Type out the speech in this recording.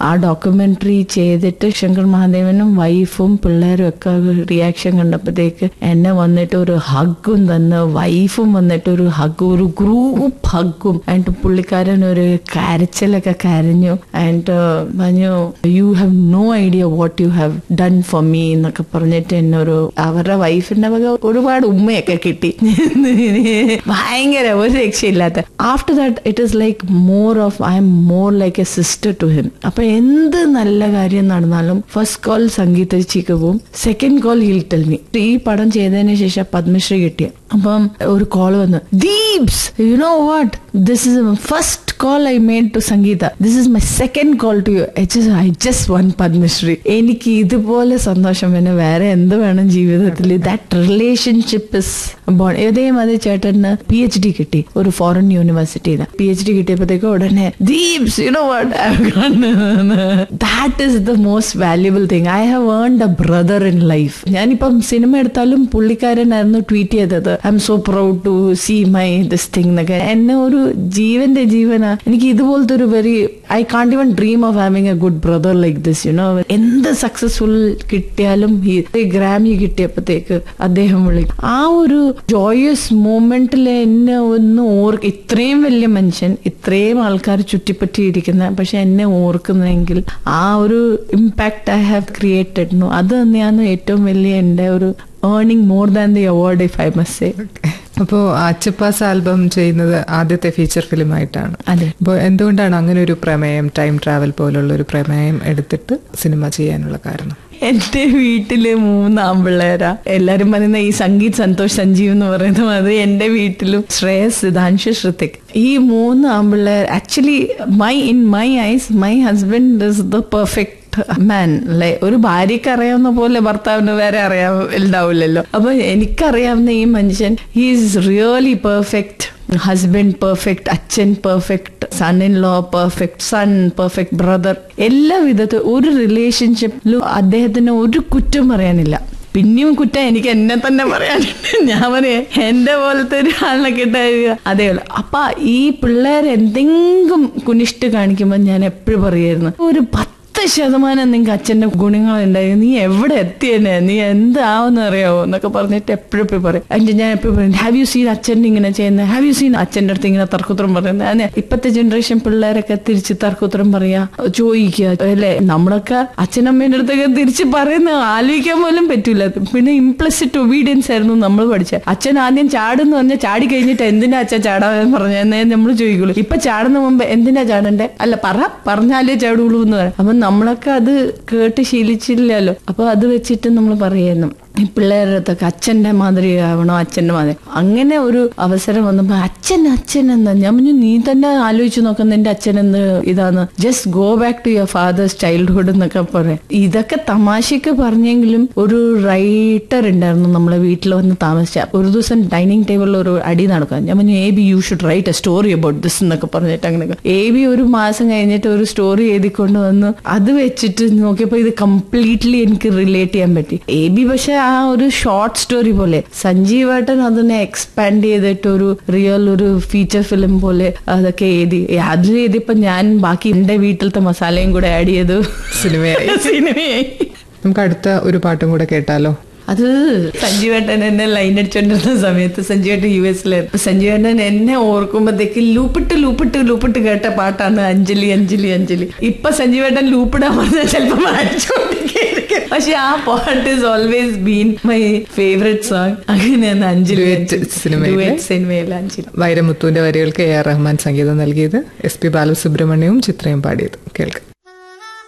ആ ഡോക്യുമെന്ററി ചെയ്തിട്ട് ശങ്കർ മഹാദേവനും വൈഫും പിള്ളേരും ഒക്കെ റിയാക്ഷൻ കണ്ടപ്പോഴത്തേക്ക് എന്നെ വന്നിട്ട് ഒരു ഹഗ്ഗും തന്ന്, വൈഫും വന്നിട്ട് ഒരു ഹഗ്, ഒരു ഗ്രൂപ്പ് ഹഗ്ഗും. ആൻഡ് പുള്ളിക്കാരൻ ഒരു കരച്ചിലൊക്കെ കരഞ്ഞു. ആൻഡ് പറഞ്ഞു you have no idea what you have done for me എന്നൊക്കെ പറഞ്ഞിട്ട് എന്നെ അവരുടെ വൈഫിന്റെ വക ഒരുപാട് ഉമ്മയൊക്കെ കിട്ടി. ഭയങ്കര ഒരു രക്ഷയില്ലാത്ത. After that it is like more of I am more like A sister to him. അപ്പൊ എന്ത് നല്ല കാര്യം നടന്നാലും ഫസ്റ്റ് കോൾ സംഗീത ചേച്ചിക്ക് പോവും, second call hill tell me. ഈ പടം ചെയ്തതിന് ശേഷം പത്മശ്രീ കിട്ടിയ അപ്പം ഒരു കോൾ വന്നു, Deep's you know what, this is first call I made to Sangeetha, this is my second call to you, I just one Padmashri. എനിക്ക് ഇതുപോലെ സന്തോഷം പിന്നെ വേറെ എന്ത് വേണം ജീവിതത്തിൽ. That relationship is bone. ഇതേമാതിരി ചേട്ടന് PhD കിട്ടി ഒരു ഫോറിൻ യൂണിവേഴ്സിറ്റിയിൽ. PhD കിട്ടിയപ്പോഴത്തേക്കും ഉടനെ Deep's you know what, that is the most valuable thing. I have earned A brother in life. ഞാനിപ്പം സിനിമ എടുത്താലും പുള്ളിക്കാരനായിരുന്നു ട്വീറ്റ് ചെയ്തത്, I M so proud to see my this thing എന്നൊക്കെ. എന്നെ ഒരു ജീവന്റെ ജീവനാ. എനിക്ക് ഇതുപോലത്തെ ഒരു I can't even dream of having A good brother like this you know. എന്ത് സക്സസ്ഫുൾ കിട്ടിയാലും ഗ്രാമി കിട്ടിയപ്പോഴത്തേക്ക് അദ്ദേഹം വിളിക്കും. ആ ഒരു ജോയസ് മൂമെന്റിൽ എന്നെ ഒന്ന് ഇത്രയും വലിയ മനുഷ്യൻ, ഇത്രയും ആൾക്കാർ ചുറ്റിപ്പറ്റിയിരിക്കുന്ന, പക്ഷെ എന്നെ ഓർക്കുന്നെങ്കിൽ ആ ഒരു ഇമ്പാക്ട് ഐ ഹാവ് ക്രിയേറ്റഡ്. അത് തന്നെയാണ് ഏറ്റവും വലിയ എന്റെ ഒരു earning more than the award if I must say. അപ്പോൾ അച്ചപ്പാസ് ആൽബം ചെയ്യുന്നത് ആദ്യത്തെ ഫീച്ചർ ഫിലിം ആയിട്ടാണ്. അതെ. അപ്പോൾ എന്തുകൊണ്ടാണ് അങ്ങനെ ഒരു പ്രമേയം, ടൈം ട്രാവൽ പോലുള്ള ഒരു പ്രമേയം എടുത്തിട്ട് സിനിമ ചെയ്യാനുള്ള കാരണം? എന്റെ വീട്ടില് 3 ആൺപിള്ളേരാ. എല്ലാരും പറയുന്ന ഈ സംഗീത്, സന്തോഷ്, സഞ്ജീവ് എന്ന് പറയുന്ന മാതിരി എന്റെ വീട്ടിലും ശ്രേയസ്, സിദ്ധാൻഷു, ശ്രുതിക്, ഈ 3 ആൺപിള്ളേർ. Actually in my eyes my husband is the perfect മാൻ. അല്ലെ, ഒരു ഭാര്യക്ക് അറിയാവുന്ന പോലെ ഭർത്താവിന് വേറെ ഉണ്ടാവില്ലല്ലോ. അപ്പൊ എനിക്കറിയാവുന്ന ഈ മനുഷ്യൻ, he is really perfect husband, perfect അച്ഛൻ, perfect son in law, perfect sun, perfect brother. എല്ലാ വിധത്തിൽ ഒരു റിലേഷൻഷിപ്പിലും അദ്ദേഹത്തിന് ഒരു കുറ്റം പറയാനില്ല. പിന്നെയും കുറ്റം എനിക്ക് എന്നെ തന്നെ പറയാനുണ്ട്. ഞാൻ പറയാ എന്റെ പോലത്തെ ഒരു ആളിനെ കിട്ടാ അതേ ഉള്ളു. അപ്പൊ ഈ പിള്ളേർ എന്തെങ്കിലും കുനിഷ്ട് കാണിക്കുമ്പോൾ ഞാൻ എപ്പോഴും പറയായിരുന്നു, ഒരു 10% നിങ്ങൾക്ക് അച്ഛന്റെ ഗുണങ്ങൾ ഉണ്ടായി, നീ എവിടെ എത്തിയെന്നെ, നീ എന്താവെന്ന് അറിയാവോ എന്നൊക്കെ പറഞ്ഞിട്ട് എപ്പോഴും പറയും. ഞാൻ എപ്പോഴും പറയും, ഹാവ് യു സീൻ അച്ഛൻ ഇങ്ങനെ ചെയ്യുന്നത്, ഹാവ് യു സീൻ അച്ഛൻ്റെ അടുത്ത് ഇങ്ങനെ തർക്കുത്തരം പറയുന്നത്. അതെ, ഇപ്പത്തെ ജനറേഷൻ പിള്ളേരൊക്കെ തിരിച്ച് തർക്കുത്തരം പറയാ, ചോദിക്കുക അല്ലെ. നമ്മളൊക്കെ അച്ഛനമ്മേന്റെ അടുത്തൊക്കെ തിരിച്ച് പറയുന്ന ആലോചിക്കാൻ പോലും പറ്റൂല. പിന്നെ ഇംപ്ലിസിറ്റ് ഒബീഡിയൻസ് ആയിരുന്നു നമ്മൾ പഠിച്ചത്. അച്ഛൻ ആദ്യം ചാടുന്ന് പറഞ്ഞാൽ ചാടി കഴിഞ്ഞിട്ട് എന്തിനാ അച്ഛൻ ചാടാൻ പറഞ്ഞേ നമ്മൾ ചോദിക്കുള്ളൂ. ഇപ്പൊ ചാടുന്ന മുമ്പ് എന്തിനാ ചാടണ്ടേ, അല്ല പറഞ്ഞാലേ ചാടുള്ളൂ എന്ന് പറയാം. അപ്പൊ നമ്മളൊക്കെ അത് കേട്ട് ശീലിച്ചില്ലല്ലോ. അപ്പൊ അത് വെച്ചിട്ട് നമ്മൾ പറയുന്നു, ഈ പിള്ളേരുടെ അടുത്തൊക്കെ അച്ഛന്റെ മാതിരി ആവണോ, അച്ഛന്റെ മാതിരി. അങ്ങനെ ഒരു അവസരം വന്നപ്പോ അച്ഛൻ എന്താ, ഞാൻ പറഞ്ഞു നീ തന്നെ ആലോചിച്ച് നോക്കുന്ന നിന്റെ അച്ഛൻ എന്ത് ഇതാന്ന്, just go back to your fathers childhood എന്നൊക്കെ പറയാം. ഇതൊക്കെ തമാശക്ക് പറഞ്ഞെങ്കിലും ഒരു റൈറ്റർ ഉണ്ടായിരുന്നു നമ്മളെ വീട്ടിൽ വന്ന് താമസിച്ച. ഒരു ദിവസം ഡൈനിങ് ടേബിളിൽ ഒരു അടി നടക്കുക. ഞാൻ പറഞ്ഞു AB you should write a story about this എന്നൊക്കെ പറഞ്ഞിട്ട് അങ്ങനെയൊക്കെ. AB ഒരു മാസം കഴിഞ്ഞിട്ട് ഒരു സ്റ്റോറി എഴുതിക്കൊണ്ട് വന്നു. അത് വെച്ചിട്ട് നോക്കിയപ്പോ ഇത് കംപ്ലീറ്റ്ലി എനിക്ക് റിലേറ്റ് ചെയ്യാൻ പറ്റി. AB പക്ഷെ ആ ഒരു ഷോർട്ട് സ്റ്റോറി പോലെ, സഞ്ജീവേട്ടൻ അതിനെ എക്സ്പാൻഡ് ചെയ്തിട്ട് ഒരു റിയൽ ഒരു ഫീച്ചർ ഫിലിം പോലെ അതൊക്കെ അതിൽ എഴുതിയപ്പോ ഞാൻ ബാക്കി എന്റെ വീട്ടിലത്തെ മസാലയും കൂടെ ആഡ് ചെയ്തു, സിനിമയായി. നമുക്ക് അടുത്ത ഒരു പാട്ടും കൂടെ കേട്ടാലോ? അത് സഞ്ജീവേട്ടൻ എന്നെ ലൈൻ അടിച്ചോണ്ടിരുന്ന സമയത്ത്, സഞ്ജീവേട്ടൻ US-ലായിരുന്നു. സഞ്ജീവേട്ടൻ എന്നെ ഓർക്കുമ്പോഴത്തേക്ക് ലൂപ്പിട്ട് കേട്ട പാട്ടാണ് അഞ്ജലി അഞ്ജലി അഞ്ജലി. ഇപ്പൊ സഞ്ജീവേട്ടൻ ലൂപ്പിടാൻ പറഞ്ഞാൽ ചിലപ്പോ അടിച്ചോണ്ടിരിക്കും. പക്ഷെ ആ പാട്ട് is always been my favourite song. അങ്ങനെയാണ് അഞ്ജലി സിനിമയിലെ അഞ്ജലി. വൈരമുത്തുവിന്റെ വരികൾക്ക് AR റഹ്മാൻ സംഗീതം നൽകിയത്, SP ബാലസുബ്രഹ്മണ്യവും ചിത്രയും പാടിയത്. കേൾക്കാം.